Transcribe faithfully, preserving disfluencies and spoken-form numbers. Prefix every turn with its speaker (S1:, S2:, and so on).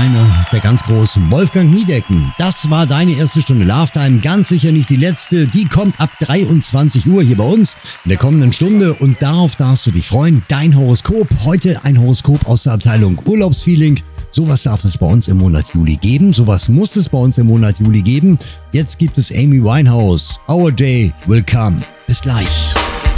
S1: einer der ganz großen, Wolfgang Niedecken. Das war deine erste Stunde Love Time, ganz sicher nicht die letzte. Die kommt ab dreiundzwanzig Uhr hier bei uns in der kommenden Stunde und darauf darfst du dich freuen. Dein Horoskop, heute ein Horoskop aus der Abteilung Urlaubsfeeling. Sowas darf es bei uns im Monat Juli geben, sowas muss es bei uns im Monat Juli geben. Jetzt gibt es Amy Winehouse, Our Day Will Come. Bis gleich.